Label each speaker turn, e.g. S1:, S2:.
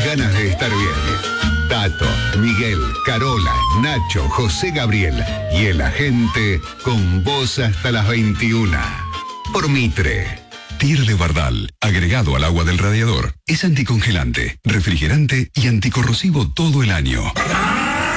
S1: tenés ganas de estar bien. Tato, Miguel, Carola, Nacho, José Gabriel y el agente con vos hasta las 21. Por Mitre.
S2: Tir de Bardal, agregado al agua del radiador. Es anticongelante, refrigerante y anticorrosivo todo el año.